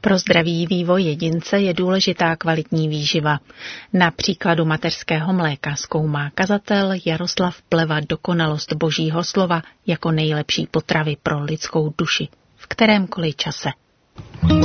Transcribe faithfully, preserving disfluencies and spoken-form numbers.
Pro zdravý vývoj jedince je důležitá kvalitní výživa. Na příkladu mateřského mléka zkoumá kazatel Jaroslav Pleva dokonalost Božího slova jako nejlepší potravy pro lidskou duši v kterémkoliv čase.